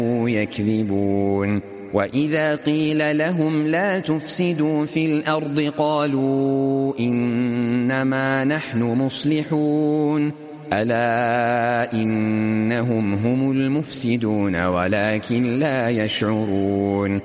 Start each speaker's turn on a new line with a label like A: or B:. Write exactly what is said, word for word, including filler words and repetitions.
A: يكذبون وإذا قيل لهم لا تفسدوا في الأرض قالوا إنما نحن مصلحون ألا إنهم هم المفسدون ولكن لا يشعرون